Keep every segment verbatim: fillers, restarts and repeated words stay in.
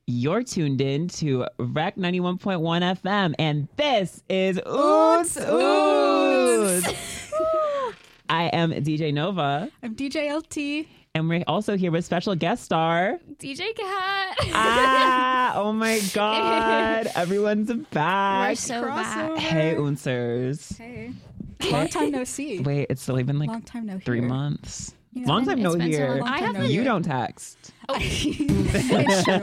You're tuned in to Rec ninety-one point one F M, and this is Oots Oots. I am D J Nova. I'm D J L T. And we're also here with special guest star D J Cat. Ah, oh my God. Everyone's back. We're so Crossover. back. Hey, Unsers. Hey. Long time no see. Wait, it's still even like Long time no three hear. months. Yeah. Long It's time been- no it's been so here. long. Long I time haven't. no You hear. don't text. it's true.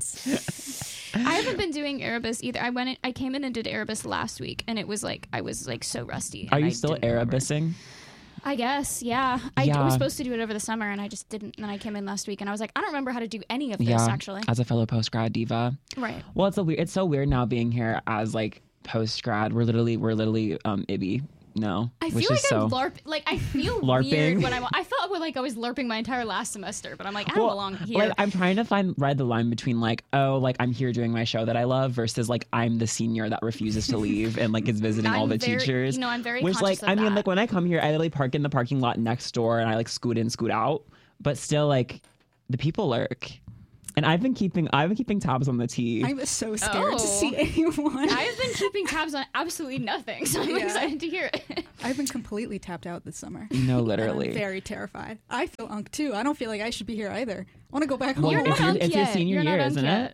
It's I haven't been doing Erebus either. I went. In, I came in and did Erebus last week, and it was like I was like so rusty. Are and you I still didn't remember. Erebusing? I guess, yeah. I d- Yeah. was supposed to do it over the summer, and I just didn't. And then I came in last week, and I was like, I don't remember how to do any of this Yeah. actually. As a fellow post grad diva. Right. Well, it's a weird. It's so weird now being here as like post grad. We're literally we're literally um Ibby. No, I which feel like is so I'm LARP. Like I feel LARPing. weird when I'm. I felt like I was LARPing my entire last semester, but I'm like I don't Well, belong here. Like I'm trying to find ride the line between like, oh, like I'm here doing my show that I love versus like I'm the senior that refuses to leave and like is visiting all I'm the very- teachers. You know, I'm very Which like conscious of I mean that. like when I come here, I literally park in the parking lot next door and I like scoot in, scoot out. But still like the people lurk. And I've been keeping I've been keeping tabs on the tea. I'm so scared Oh. to see anyone. I've been keeping tabs on absolutely nothing, so I'm Yeah. excited to hear it. I've been completely tapped out this summer. no, And literally. I'm very terrified. I feel unk too. I don't feel like I should be here either. I want to go back home. Well, You're it's not your- unk it's your yet. senior You're not year, unk isn't yet.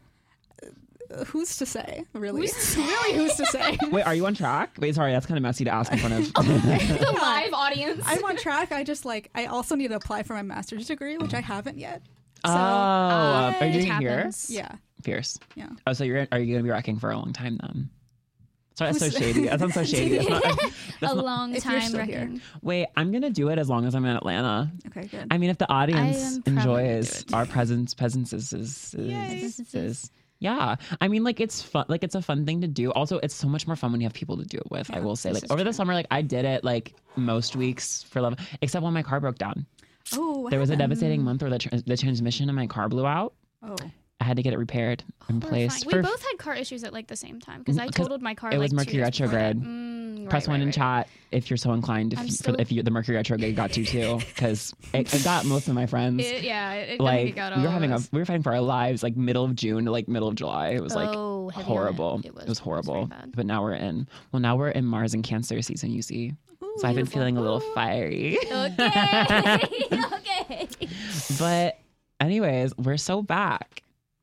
Uh, Who's to say? Really? Who's- really, who's to say? Wait, are you on track? Wait, sorry, that's kind of messy to ask in front of. The live audience. I'm on track. I just like. I also need to apply for my master's degree, which I haven't yet. So oh, are you it doing it here? happens. yeah, Fierce. yeah. Oh, so you're are you gonna be wrecking for a long time then? Sorry, that's so Who's- shady. That sounds so shady. That's not, that's a not- long if you're time still here. wrecking. wait, I'm gonna do it as long as I'm in Atlanta. Okay, good. I mean, if the audience am probably gonna enjoys do it. our presence, presence is, is, Yay. is, is- yeah. I mean, like it's fun. Like it's a fun thing to do. Also, it's so much more fun when you have people to do it with. I Yeah, will say, this like is over the true. summer, like I did it like most weeks for love, except when my car broke down. oh, what There was a happened? devastating month where the, tr- the transmission in my car blew out. Oh, I had to get it repaired and Horrifying. placed. We for both had car issues at like the same time because I 'Cause totaled my car. it was like, two Mercury years before that. retrograde. Mm, Press right, one right, in right. chat if you're so inclined. If I'm you, so- for, if you, the Mercury retrograde got you too, because it, it got most of my friends. It, yeah, it, it like got we were all having of a us. we were fighting for our lives like middle of June to like middle of July. It was like Oh, heavy on it. horrible. It was- It was it was horrible. very bad. But now we're in well now we're in Mars and Cancer season. You see, so I've been beautiful. feeling a little fiery. Okay. okay. But anyways, we're so back.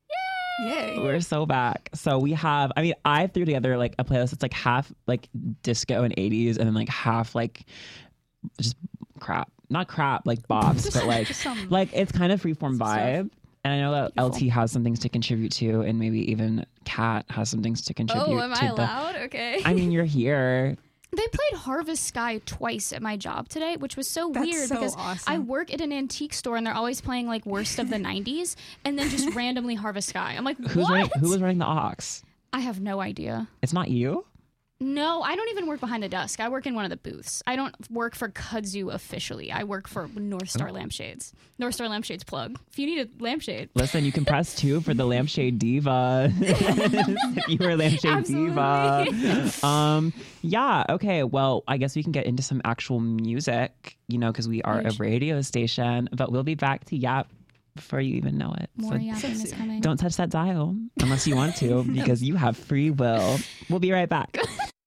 yay! We're so back. So we have, I mean, I threw together like a playlist that's like half like disco and eighties and then like half like just crap. Not crap, like bops, but like, Just some- like it's kind of freeform Some stuff. vibe. And I know that L T Beautiful. has some things to contribute to, and maybe even Kat has some things to contribute Oh, am to I the. allowed? Okay. I mean, you're here. They played Harvest Sky twice at my job today, which was so That's weird so because awesome. I work at an antique store and they're always playing like worst of the nineties and then just randomly Harvest Sky. I'm like, Who's what? running, who was running the aux? I have no idea. It's not you. No, I don't even work behind the desk. I work in one of the booths. I don't work for Kudzu officially. I work for North Star Oh. Lampshades. North Star Lampshades plug. If you need a lampshade. Listen, you can press two for the lampshade diva. If you were a lampshade diva. Absolutely. Um, yeah. Okay. Well, I guess we can get into some actual music, you know, because we are Huge. a radio station, but we'll be back to Yap before you even know it. More So yapping is sexy. coming. don't touch that dial unless you want to, because you have free will. We'll be right back.